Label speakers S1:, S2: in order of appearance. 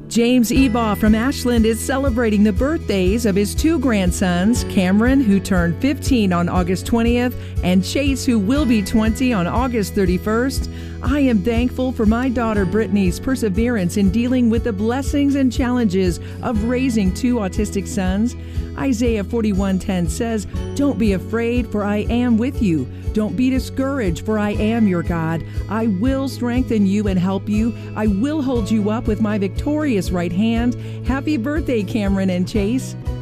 S1: James Ebaugh from Ashland is celebrating the birthdays of his two grandsons, Cameron, who turned 15 on August 20th, and Chase, who will be 20 on August 31st. I am thankful for my daughter Brittany's perseverance in dealing with the blessings and challenges of raising two autistic sons. Isaiah 41:10 says, "Don't be afraid, for I am with you. Don't be discouraged, for I am your God. I will strengthen you and help you. I will hold you up with my victorious right hand." Happy birthday, Cameron and Chase.